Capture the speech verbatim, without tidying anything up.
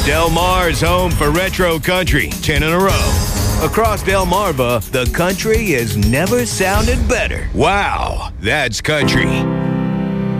Del Mar's home for retro country, ten in a row. Across Delmarva, the country has never sounded better. Wow, that's country.